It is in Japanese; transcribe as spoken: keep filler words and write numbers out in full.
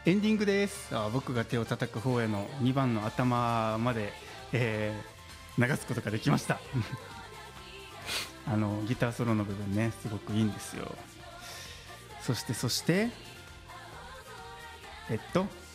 エンディングです。あ、僕が手を叩く方へのにばんの頭まで、えー流すことができました。あのギターソロの部分ね、すごくいいんですよ。そしてそしてえっと